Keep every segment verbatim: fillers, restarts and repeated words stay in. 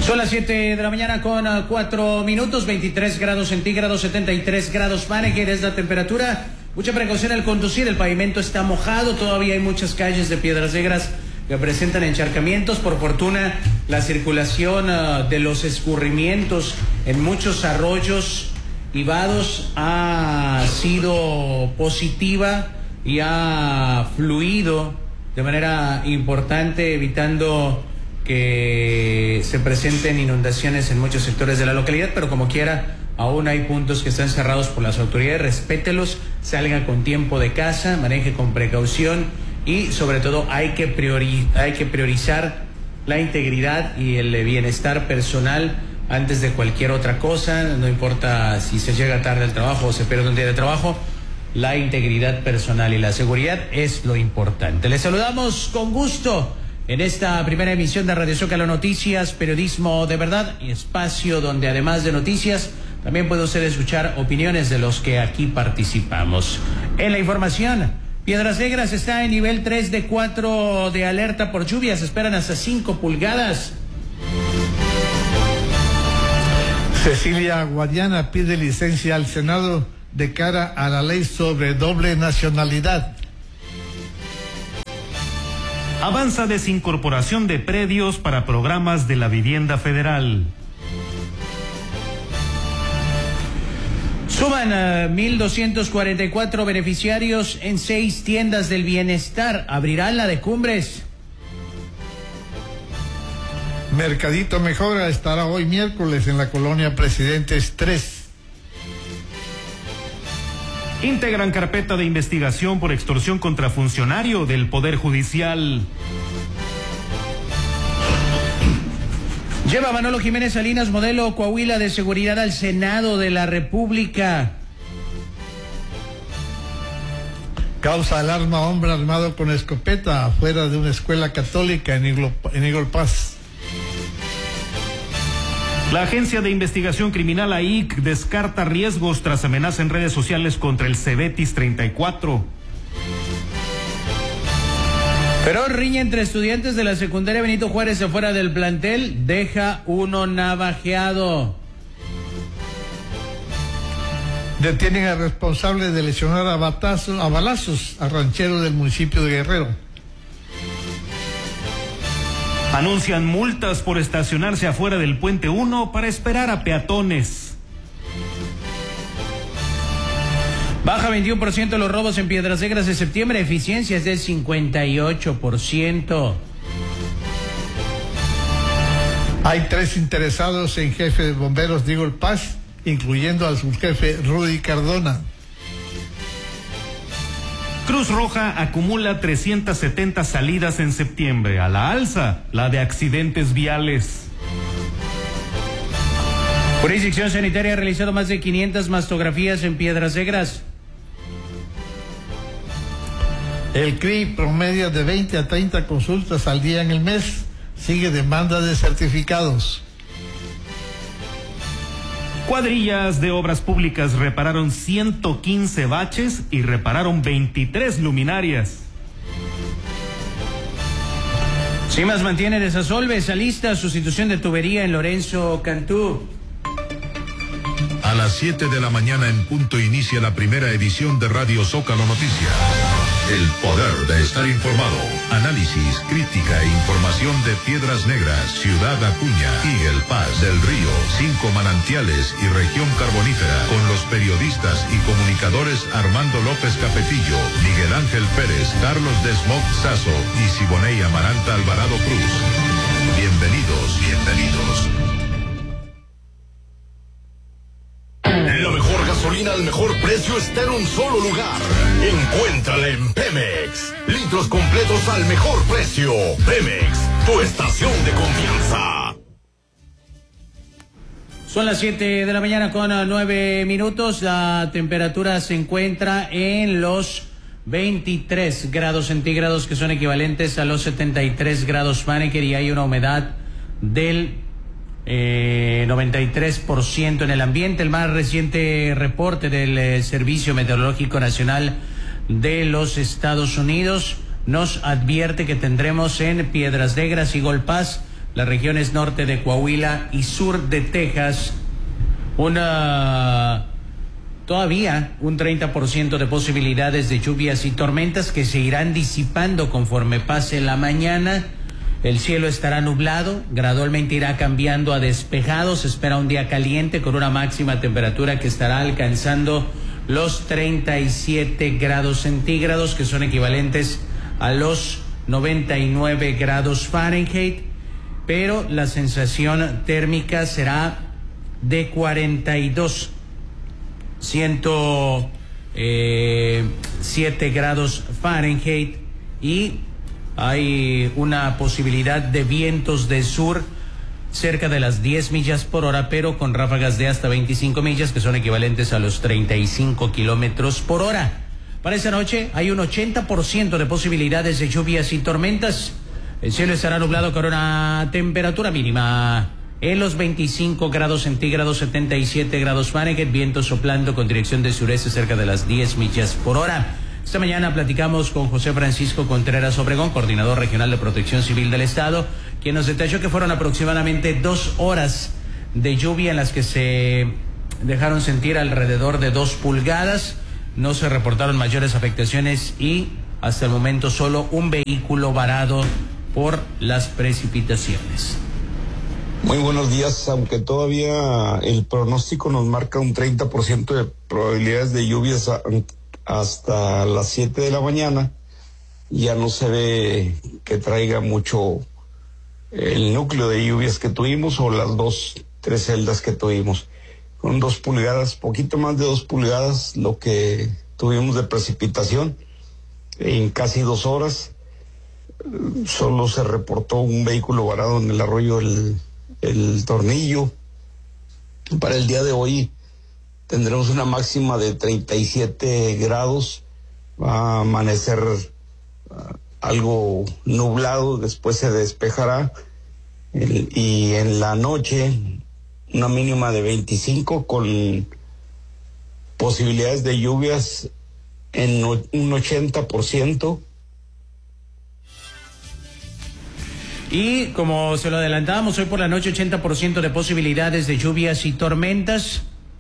Son las siete de la mañana con cuatro minutos, veintitrés grados centígrados, setenta y tres grados Fahrenheit es la temperatura. Mucha precaución al conducir, el pavimento está mojado, todavía hay muchas calles de Piedras Negras que presentan encharcamientos. Por fortuna, la circulación uh, de los escurrimientos en muchos arroyos y vados ha sido positiva y ha fluido de manera importante, evitando que se presenten inundaciones en muchos sectores de la localidad, pero como quiera, aún hay puntos que están cerrados por las autoridades. Respételos, salga con tiempo de casa, maneje con precaución y sobre todo hay que priori- hay que priorizar la integridad y el bienestar personal antes de cualquier otra cosa. No importa si se llega tarde al trabajo o se pierde un día de trabajo, la integridad personal y la seguridad es lo importante. Les saludamos con gusto en esta primera emisión de Radio Zócalo Noticias, periodismo de verdad y espacio donde además de noticias también puede usted escuchar opiniones de los que aquí participamos. En la información, Piedras Negras está en nivel tres de cuatro de alerta por lluvias, esperan hasta cinco pulgadas. Cecilia Guadiana pide licencia al Senado de cara a la ley sobre doble nacionalidad. Avanza desincorporación de predios para programas de la vivienda federal. Suman a mil doscientos cuarenta y cuatro beneficiarios en seis tiendas del bienestar. Abrirán la de Cumbres. Mercadito Mejora estará hoy miércoles en la colonia Presidentes tres. Integran carpeta de investigación por extorsión contra funcionario del Poder Judicial. Lleva Manolo Jiménez Salinas modelo Coahuila de seguridad al Senado de la República. Causa alarma hombre armado con escopeta afuera de una escuela católica en Eagle, en Eagle Pass. La Agencia de Investigación Criminal A I C descarta riesgos tras amenaza en redes sociales contra el Cebetis treinta y cuatro. Pero riña entre estudiantes de la secundaria Benito Juárez afuera del plantel, deja uno navajeado. Detienen al responsable de lesionar a, batazos, a balazos a ranchero del municipio de Guerrero. Anuncian multas por estacionarse afuera del puente uno para esperar a peatones. Baja veintiuno por ciento los robos en Piedras Negras de septiembre, eficiencia es del cincuenta y ocho por ciento. Hay tres interesados en jefe de bomberos de Eagle Pass, incluyendo al subjefe Rudy Cardona. Cruz Roja acumula trescientas setenta salidas en septiembre. A la alza, la de accidentes viales. Jurisdicción Sanitaria ha realizado más de quinientas mastografías en Piedras Negras. El C R I promedia de veinte a treinta consultas al día en el mes. Sigue demanda de certificados. Cuadrillas de obras públicas repararon ciento quince baches y repararon veintitrés luminarias. Cimas mantiene desasolve, esa lista, sustitución de tubería en Lorenzo Cantú. A las siete de la mañana en punto inicia la primera edición de Radio Zócalo Noticias. El poder de estar informado. Análisis, crítica e información de Piedras Negras, Ciudad Acuña, Eagle Pass, Del Río, Cinco Manantiales y Región Carbonífera, con los periodistas y comunicadores Armando López Capetillo, Miguel Ángel Pérez, Carlos Desmog Sazo y Siboney Amaranta Alvarado Cruz. Bienvenidos, bienvenidos. La mejor gasolina al mejor precio está en un solo lugar. Encuéntrala en Pemex. Litros completos al mejor precio. Pemex, tu estación de confianza. Son las siete de la mañana con nueve minutos. La temperatura se encuentra en los veintitrés grados centígrados, que son equivalentes a los setenta y tres grados Fahrenheit, y hay una humedad del Eh, noventa y tres por ciento en el ambiente. El más reciente reporte del eh, Servicio Meteorológico Nacional de los Estados Unidos nos advierte que tendremos en Piedras Negras y Eagle Pass las regiones norte de Coahuila y sur de Texas, una todavía un treinta por ciento de posibilidades de lluvias y tormentas que se irán disipando conforme pase la mañana. El cielo estará nublado, gradualmente irá cambiando a despejado. Se espera un día caliente con una máxima temperatura que estará alcanzando los treinta y siete grados centígrados, que son equivalentes a los noventa y nueve grados Fahrenheit, pero la sensación térmica será de cuarenta y dos, ciento siete grados Fahrenheit, y hay una posibilidad de vientos de sur cerca de las diez millas por hora, pero con ráfagas de hasta veinticinco millas, que son equivalentes a los treinta y cinco kilómetros por hora. Para esta noche hay un ochenta por ciento de posibilidades de lluvias y tormentas. El cielo estará nublado con una temperatura mínima en los veinticinco grados centígrados, setenta y siete grados Fahrenheit, viento soplando con dirección de sureste cerca de las diez millas por hora. Esta mañana platicamos con José Francisco Contreras Obregón, coordinador regional de Protección Civil del Estado, quien nos detalló que fueron aproximadamente dos horas de lluvia en las que se dejaron sentir alrededor de dos pulgadas. No se reportaron mayores afectaciones y hasta el momento solo un vehículo varado por las precipitaciones. Muy buenos días, aunque todavía el pronóstico nos marca un treinta por ciento de probabilidades de lluvias a, hasta las siete de la mañana, ya no se ve que traiga mucho el núcleo de lluvias que tuvimos o las dos, tres celdas que tuvimos. Con dos pulgadas, poquito más de dos pulgadas, lo que tuvimos de precipitación en casi dos horas. Solo se reportó un vehículo varado en el arroyo El, el Tornillo. Para el día de hoy tendremos una máxima de treinta y siete grados, va a amanecer uh, algo nublado, después se despejará, el, y en la noche una mínima de veinticinco con posibilidades de lluvias en un ochenta por ciento. Y como se lo adelantábamos, hoy por la noche ochenta por ciento de posibilidades de lluvias y tormentas,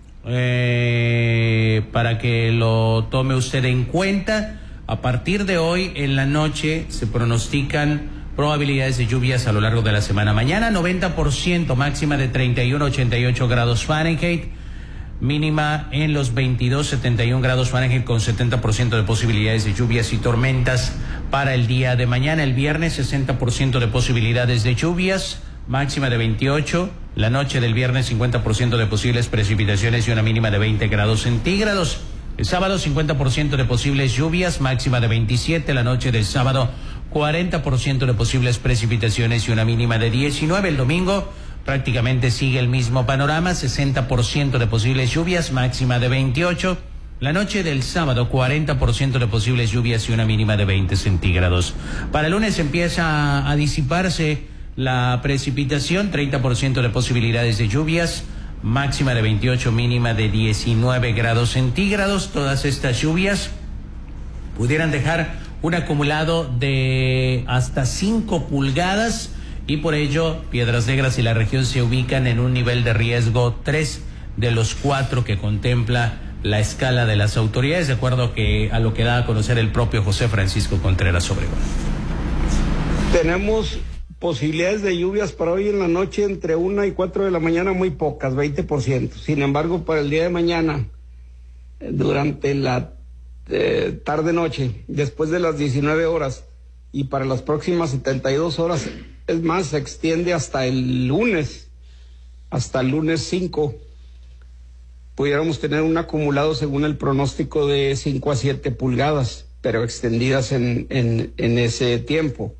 eh, para que lo tome usted en cuenta. A partir de hoy en la noche se pronostican probabilidades de lluvias a lo largo de la semana. Mañana noventa por ciento, máxima de treinta y uno a ochenta y ocho grados Fahrenheit, mínima en los veintidós a setenta y uno grados Fahrenheit, con setenta por ciento de posibilidades de lluvias y tormentas para el día de mañana. El viernes sesenta por ciento de posibilidades de lluvias, máxima de veintiocho. La noche del viernes cincuenta por ciento de posibles precipitaciones y una mínima de veinte grados centígrados. El sábado cincuenta por ciento de posibles lluvias, máxima de veintisiete. La noche del sábado cuarenta por ciento de posibles precipitaciones y una mínima de diecinueve. El domingo prácticamente sigue el mismo panorama, sesenta por ciento de posibles lluvias, máxima de veintiocho. La noche del sábado, cuarenta por ciento de posibles lluvias y una mínima de veinte centígrados. Para el lunes empieza a disiparse la precipitación, treinta por ciento de posibilidades de lluvias, máxima de veintiocho, mínima de diecinueve grados centígrados. Todas estas lluvias pudieran dejar un acumulado de hasta cinco pulgadas, y por ello Piedras Negras y la región se ubican en un nivel de riesgo tres de los cuatro que contempla la escala de las autoridades, de acuerdo que a lo que da a conocer el propio José Francisco Contreras Obregón. Tenemos posibilidades de lluvias para hoy en la noche entre una y cuatro de la mañana, muy pocas, veinte por ciento. Sin embargo, para el día de mañana, durante la eh, tarde-noche, después de las diecinueve horas, y para las próximas setenta y dos horas, es más, se extiende hasta el lunes, hasta el lunes cinco. Pudiéramos tener un acumulado según el pronóstico de cinco a siete pulgadas, pero extendidas en, en, en ese tiempo.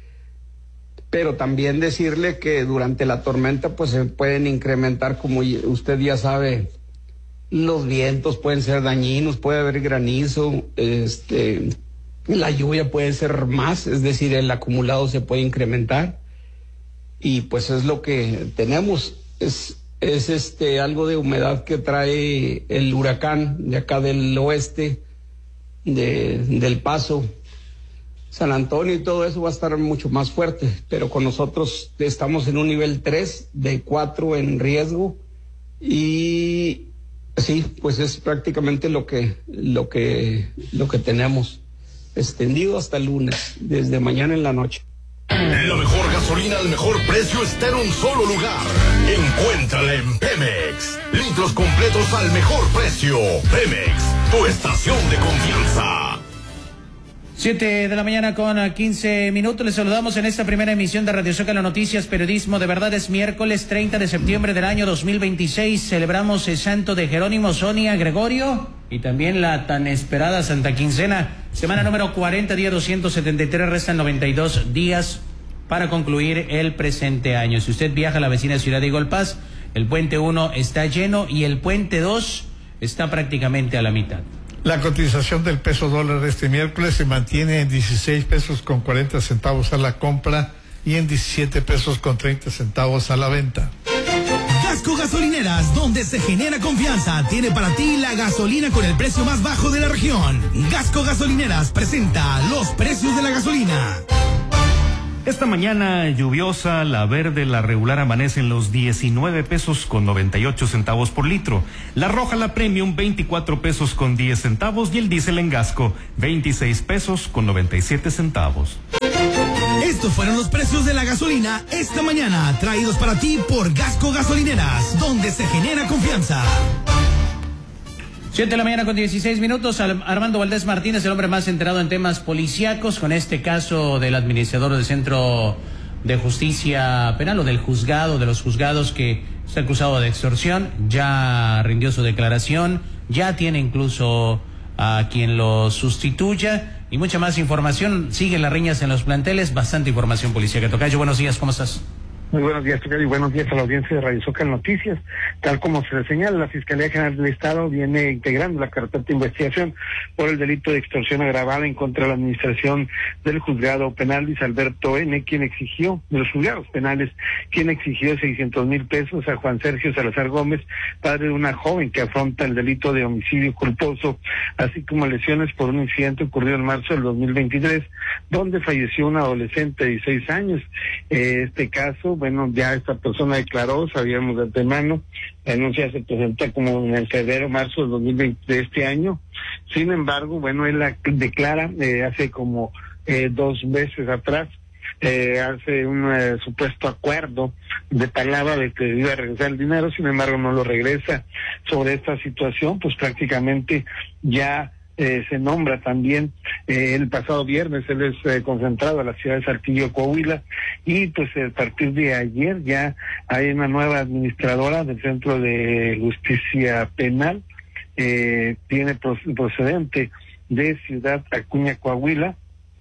Pero también decirle que durante la tormenta pues se pueden incrementar, como usted ya sabe, los vientos pueden ser dañinos, puede haber granizo, este, la lluvia puede ser más, es decir, el acumulado se puede incrementar, y pues es lo que tenemos, es es este algo de humedad que trae el huracán de acá del oeste, de, del Paso, San Antonio y todo eso va a estar mucho más fuerte, pero con nosotros estamos en un nivel tres de cuatro en riesgo y sí, pues es prácticamente lo que lo que lo que tenemos extendido hasta el lunes, desde mañana en la noche. La mejor gasolina al mejor precio está en un solo lugar. Encuéntrala en Pemex. Litros completos al mejor precio. Pemex, tu estación de confianza. Siete de la mañana con quince minutos. Les saludamos en esta primera emisión de Radio Zócalo Noticias, Periodismo de Verdad. Es miércoles treinta de septiembre del año dos mil veintiséis. Celebramos el santo de Jerónimo, Sonia, Gregorio y también la tan esperada Santa Quincena. Semana número cuarenta, día doscientos setenta y tres. Restan noventa y dos días para concluir el presente año. Si usted viaja a la vecina ciudad de Golpaz, el puente uno está lleno y el puente dos está prácticamente a la mitad. La cotización del peso dólar este miércoles se mantiene en dieciséis pesos con cuarenta centavos a la compra y en diecisiete pesos con treinta centavos a la venta. Gasco Gasolineras, donde se genera confianza, tiene para ti la gasolina con el precio más bajo de la región. Gasco Gasolineras presenta los precios de la gasolina. Esta mañana lluviosa, la verde, la regular amanece en los diecinueve pesos con noventa y ocho centavos por litro. La roja, la premium, veinticuatro pesos con diez centavos y el diésel en Gasco, veintiséis pesos con noventa y siete centavos. Estos fueron los precios de la gasolina esta mañana, traídos para ti por Gasco Gasolineras, donde se genera confianza. Siete de la mañana con dieciséis minutos. Armando Valdés Martínez, el hombre más enterado en temas policíacos, con este caso del administrador del Centro de Justicia Penal o del juzgado, de los juzgados, que está acusado de extorsión. Ya rindió su declaración, ya tiene incluso a quien lo sustituya y mucha más información. Siguen las riñas en los planteles, bastante información policíaca. Tocayo, buenos días, ¿cómo estás? Muy buenos días, Tocayo, y buenos días a la audiencia de Radio Zócalo Noticias. Tal como se le señala, la Fiscalía General del Estado viene integrando la carpeta de investigación por el delito de extorsión agravada en contra de la administración del juzgado penal Luis Alberto N., quien exigió, de los juzgados penales, quien exigió seiscientos mil pesos a Juan Sergio Salazar Gómez, padre de una joven que afronta el delito de homicidio culposo, así como lesiones por un incidente ocurrido en marzo del dos mil veintitrés, donde falleció una adolescente de dieciséis años. Eh, este caso, bueno, ya esta persona declaró, sabíamos de antemano, la denuncia se presenta como en el febrero, marzo del dos mil veinte de este año. Sin embargo, bueno, él la declara eh, hace como eh, dos meses atrás, eh, hace un eh, supuesto acuerdo de palabra de que iba a regresar el dinero, sin embargo no lo regresa. Sobre esta situación, pues prácticamente ya Eh, se nombra también eh, el pasado viernes, él es eh, concentrado a la ciudad de Saltillo, Coahuila, y pues a partir de ayer ya hay una nueva administradora del Centro de Justicia Penal, eh, tiene procedente de Ciudad Acuña, Coahuila.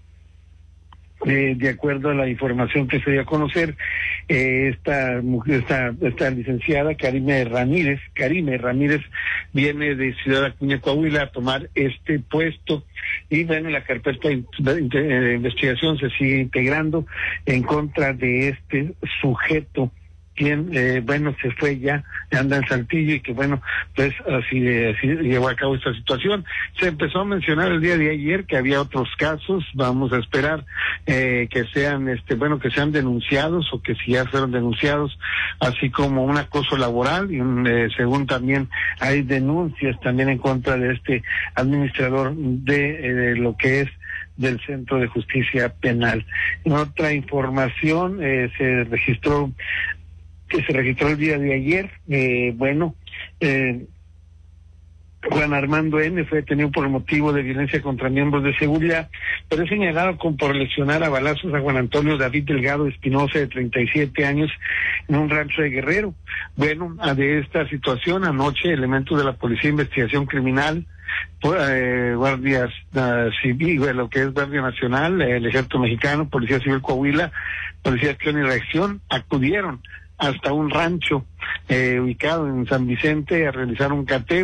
Eh, de acuerdo a la información que se dio a conocer, eh, esta mujer, esta, esta licenciada Karime Ramírez, Karime Ramírez viene de Ciudad Acuña, Coahuila, a tomar este puesto, y bueno, la carpeta de investigación se sigue integrando en contra de este sujeto, quien, eh, bueno, se fue ya, anda en Saltillo, y que bueno, pues así, así llevó a cabo esta situación. Se empezó a mencionar el día de ayer que había otros casos, vamos a esperar eh, que sean, este, bueno, que sean denunciados, o que si ya fueron denunciados, así como un acoso laboral, y un, eh, según también hay denuncias también en contra de este administrador de, eh, de lo que es del Centro de Justicia Penal. En otra información, eh, se registró que se registró el día de ayer, eh, bueno, eh, Juan Armando N. fue detenido por el motivo de violencia contra miembros de seguridad, pero es señalado como por lesionar a balazos a Juan Antonio David Delgado Espinosa, de treinta y siete años, en un rancho de Guerrero. Bueno, de esta situación, anoche elementos de la Policía de Investigación Criminal, eh, guardias uh, civil, lo que es Guardia Nacional, el Ejército Mexicano, Policía Civil Coahuila, Policía de Acción y Reacción, acudieron hasta un rancho eh, ubicado en San Vicente a realizar un cateo.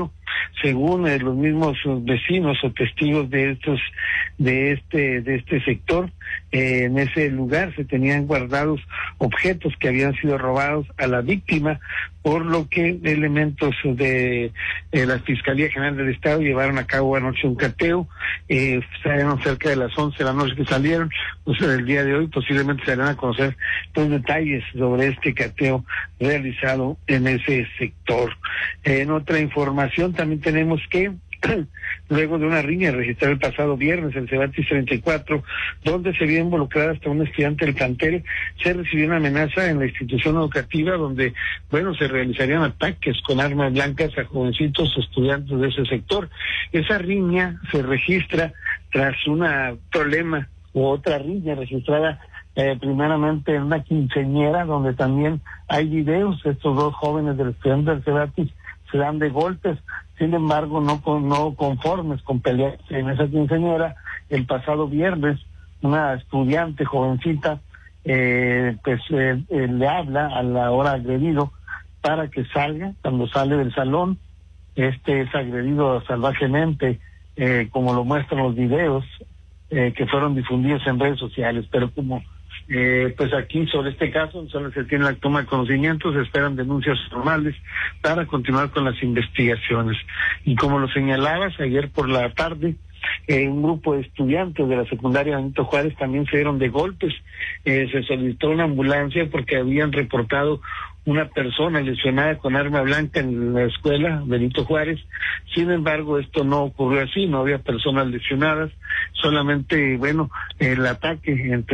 Según eh, los mismos vecinos o testigos de estos, de este, de este sector, eh, en ese lugar se tenían guardados objetos que habían sido robados a la víctima, por lo que elementos de eh, la Fiscalía General del Estado llevaron a cabo anoche un cateo. Eh, salieron cerca de las once de la noche que salieron, pues el día de hoy posiblemente se darán a conocer los detalles sobre este cateo realizado en ese sector. Eh, en otra información también tenemos que luego de una riña registrada el pasado viernes en Cebatis treinta y cuatro, donde se vio involucrada hasta un estudiante del plantel, se recibió una amenaza en la institución educativa donde, bueno, se realizarían ataques con armas blancas a jovencitos estudiantes de ese sector. Esa riña se registra tras un problema u otra riña registrada eh, primeramente en una quinceañera, donde también hay videos. Estos dos jóvenes del estudiante del Cebatis se dan de golpes. Sin embargo, no con, no conformes con pelear en esa quinceañera, el pasado viernes una estudiante jovencita eh, pues eh, eh, le habla a la hora agredido para que salga. Cuando sale del salón, este es agredido salvajemente, eh, como lo muestran los videos eh, que fueron difundidos en redes sociales. Pero como Eh, pues aquí sobre este caso solo se tiene la toma de conocimientos, se esperan denuncias formales para continuar con las investigaciones. Y como lo señalabas, ayer por la tarde eh, un grupo de estudiantes de la secundaria Benito Juárez también se dieron de golpes. Eh, se solicitó una ambulancia porque habían reportado una persona lesionada con arma blanca en la escuela Benito Juárez. Sin embargo, esto no ocurrió así, no había personas lesionadas, solamente, bueno, el ataque entre